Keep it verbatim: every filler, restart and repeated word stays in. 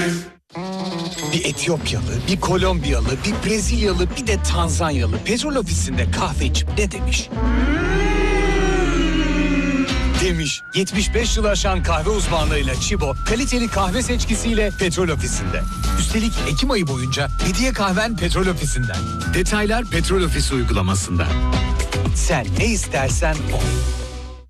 Bir Etiyopyalı, bir Kolombiyalı, bir Brezilyalı, bir de Tanzanyalı petrol ofisinde kahve içip ne demiş? Demiş. yetmiş beş yıl aşan kahve uzmanlığıyla Chibo, kaliteli kahve seçkisiyle petrol ofisinde. Üstelik Ekim ayı boyunca hediye kahven petrol ofisinden. Detaylar petrol ofisi uygulamasında. Sen ne istersen o.